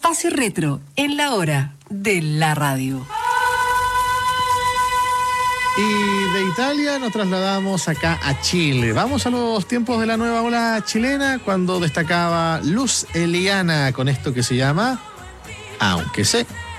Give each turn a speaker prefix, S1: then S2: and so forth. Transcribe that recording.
S1: Espacio Retro en la hora de la radio.
S2: Y de Italia nos trasladamos acá a Chile. Vamos a los tiempos de la nueva ola chilena, cuando destacaba Luz Eliana con esto que se llama Aunque sé